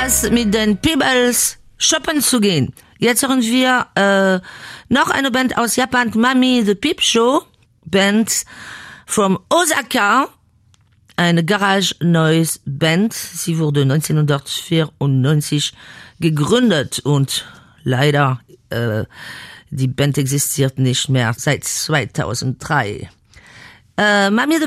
Spaß mit den Peebles shoppen zu gehen. Jetzt hören wir noch eine Band aus Japan, Mami the Peep Show, Band from Osaka, eine Garage Noise Band. Sie wurde 1994 gegründet und leider die Band existiert nicht mehr seit 2003. Mami